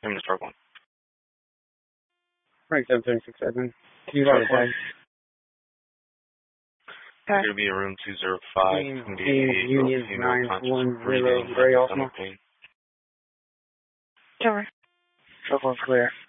I'm in the Stark one. Frank 7367. Can you write it down? It's going to be in room 205. It's going to be Union 910 Gray Ultima. pain. Over. Trouble clear.